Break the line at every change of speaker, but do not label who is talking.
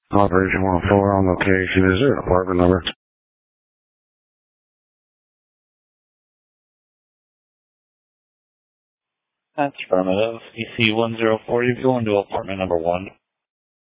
Operation 104 on location. Is there an apartment number?
That's affirmative. EC 1040, going to apartment number 1.